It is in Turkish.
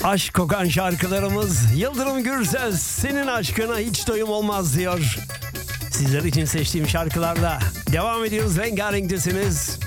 Aşk kokan şarkılarımız. Yıldırım Gürses senin aşkına hiç doyum olmaz diyor. Sizler için seçtiğim şarkılarla devam ediyoruz. Rengarenktesiniz.